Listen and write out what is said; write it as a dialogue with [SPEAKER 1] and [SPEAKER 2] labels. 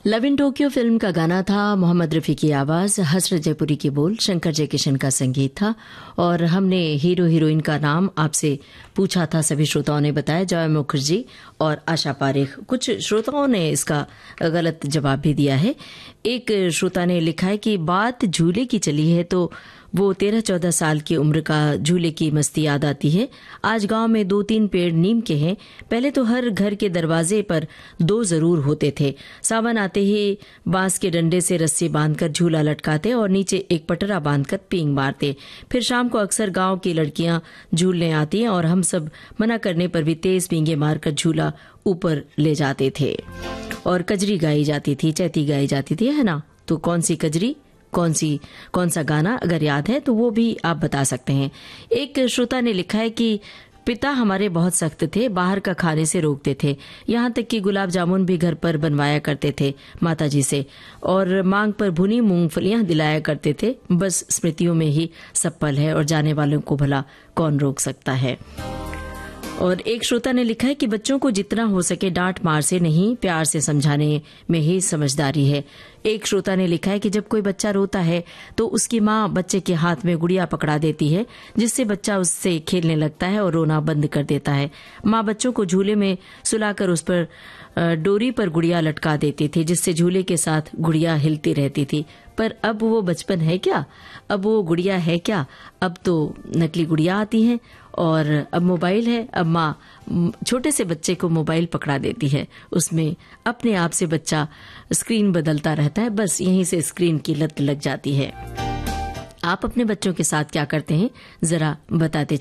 [SPEAKER 1] Love in Tokyo film का गाना था, मोहम्मद रफ़ी की आवाज़, हसरत जयपुरी के बोल, शंकर जयकिशन का संगीत था। और हमने हीरो हीरोइन का नाम आपसे पूछा था, सभी श्रोताओं ने बताया जया मुखर्जी और आशा पारेख। कुछ श्रोताओं ने इसका गलत जवाब भी दिया है। एक श्रोता ने लिखा है कि बात झूले की चली है तो वो 13-14 साल की उम्र का झूले की मस्ती याद आती है। आज गांव में 2-3 पेड़ नीम के हैं। पहले तो हर घर के दरवाजे पर 2 जरूर होते थे। सावन आते ही बांस के डंडे से रस्सी बांधकर झूला लटकाते और नीचे एक पटरा बांधकर पींग मारते। फिर शाम को अक्सर गांव की लड़कियां झूलने आती हैं और हम सब मना करने पर भी तेज पींगे मारकर झूला ऊपर ले जाते थे। और कजरी गाई जाती थी, चैती गाई जाती थी, है ना? तो कौन सी कजरी, कौन सा गाना अगर याद है तो वो भी आप बता सकते हैं। एक श्रोता ने लिखा है कि पिता हमारे बहुत सख्त थे, बाहर का खाने से रोकते थे, यहाँ तक कि गुलाब जामुन भी घर पर बनवाया करते थे माताजी से, और मांग पर भुनी मूंगफलियां दिलाया करते थे। बस स्मृतियों में ही सब पल है और जाने वालों को भला कौन रोक सकता है। और एक श्रोता ने लिखा है कि बच्चों को जितना हो सके डांट मार से नहीं, प्यार से समझाने में ही समझदारी है। एक श्रोता ने लिखा है कि जब कोई बच्चा रोता है तो उसकी माँ बच्चे के हाथ में गुड़िया पकड़ा देती है, जिससे बच्चा उससे खेलने लगता है और रोना बंद कर देता है। माँ बच्चों को झूले में सुलाकर उस पर डोरी पर गुड़िया लटका देती थी, जिससे झूले के साथ गुड़िया हिलती रहती थी। पर अब वो बचपन है क्या? अब वो गुड़िया है क्या? अब तो नकली गुड़िया आती हैं और अब मोबाइल है। अब माँ छोटे से बच्चे को मोबाइल पकड़ा देती है, उसमें अपने आप से बच्चा स्क्रीन बदलता रहता है, बस यहीं से स्क्रीन की लत लग जाती है। आप अपने बच्चों के साथ क्या करते हैं, जरा बताते